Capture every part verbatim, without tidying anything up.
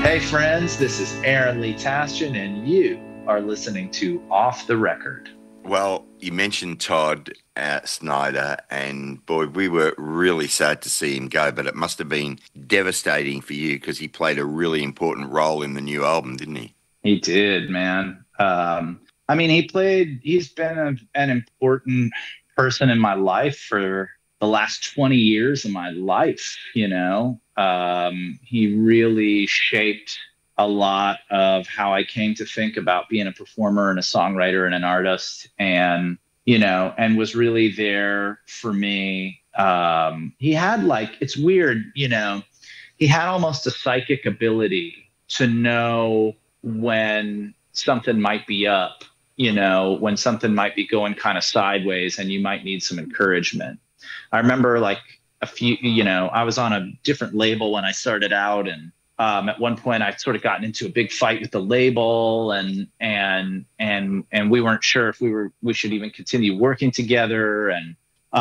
Hey friends, this is Aaron Lee Tasjan, and you are listening to Off the Record. Well, you mentioned Todd uh, Snider, and boy, we were really sad to see him go, but it must have been devastating for you because he played a really important role in the new album, didn't he? He did, man. Um, I mean, he played, he's been a, an important person in my life for the last twenty years of my life, you know. Um, he really shaped a lot of how I came to think about being a performer and a songwriter and an artist, and, you know, and was really there for me. Um, he had like, it's weird, you know, he had almost a psychic ability to know when something might be up, you know, when something might be going kind of sideways and you might need some encouragement. I remember like a few, you know, I was on a different label when I started out, and um, at one point I'd sort of gotten into a big fight with the label, and and and and we weren't sure if we were we should even continue working together. And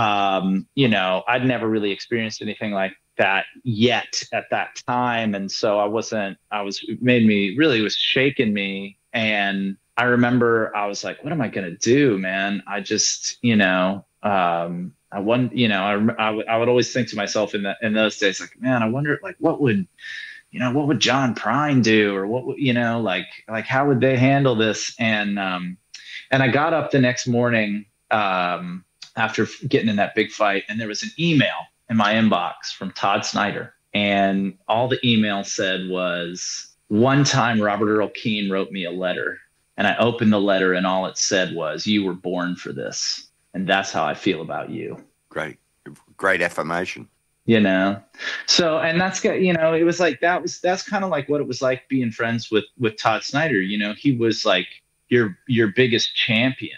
um, you know, I'd never really experienced anything like that yet at that time, and so I wasn't. I was it made me really it was shaking me, and I remember I was like, "What am I gonna do, man?" I just, you know. Um, I wonder, you know, I, I, w- I would always think to myself in that in those days, like, man, I wonder, like, what would, you know, what would John Prine do, or what would, you know, like, like how would they handle this? And um, and I got up the next morning um, after getting in that big fight, and there was an email in my inbox from Todd Snider, and all the email said was, one time Robert Earl Keen wrote me a letter, and I opened the letter, and all it said was, "You were born for this. And that's how I feel about you." Great, great affirmation. You know, so, and that's, you know, it was like, that was, that's kind of like what it was like being friends with, with Todd Snider. You know, he was like your, your biggest champion.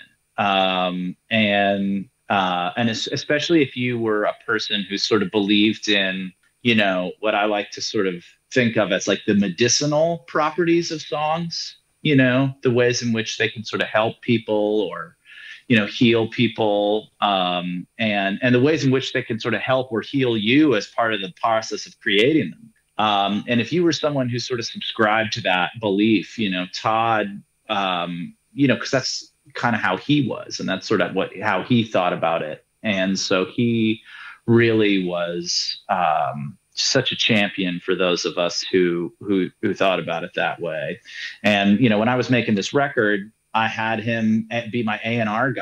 Um, and, uh, and especially if you were a person who sort of believed in, you know, what I like to sort of think of as like the medicinal properties of songs, you know, the ways in which they can sort of help people or, you know, heal people, um, and and the ways in which they can sort of help or heal you as part of the process of creating them. Um, and if you were someone who sort of subscribed to that belief, you know, Todd, um, you know, because that's kind of how he was, and that's sort of what how he thought about it. And so he really was um, such a champion for those of us who who who thought about it that way. And you know, when I was making this record, I had him be my A and R guy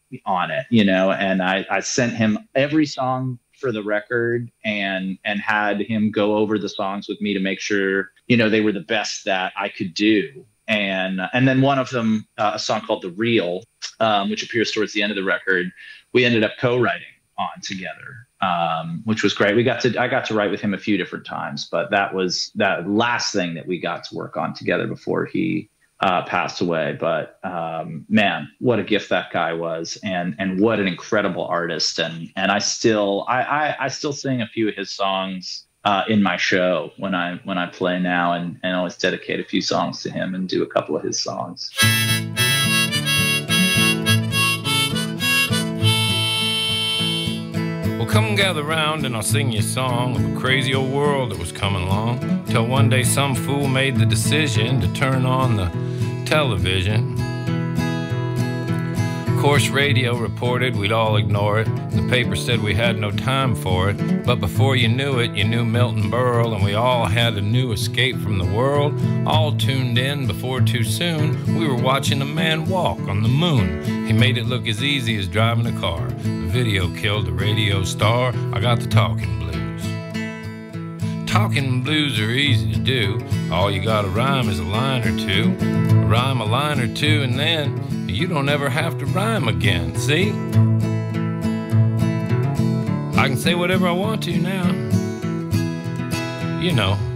on it, you know, and I, I sent him every song for the record, and and had him go over the songs with me to make sure, you know, they were the best that I could do. And and then one of them, uh, a song called The Real, um, which appears towards the end of the record, we ended up co-writing on together, um, which was great. We got to I got to write with him a few different times, but that was that last thing that we got to work on together before he Uh, passed away. But um, man, what a gift that guy was, and and what an incredible artist. And and I still I I, I still sing a few of his songs uh, in my show when I when I play now, and and always dedicate a few songs to him and do a couple of his songs. Well, come gather round and I'll sing you a song of a crazy old world that was coming along, till one day some fool made the decision to turn on the television. Of course, radio reported we'd all ignore it. The paper said we had no time for it. But before you knew it, you knew Milton Berle, and we all had a new escape from the world. All tuned in before too soon. We were watching a man walk on the moon. He made it look as easy as driving a car. The video killed the radio star. I got the talking blues. Talking blues are easy to do. All you gotta rhyme is a line or two. Rhyme a line or two, and then you don't ever have to rhyme again, see? I can say whatever I want to now. You know,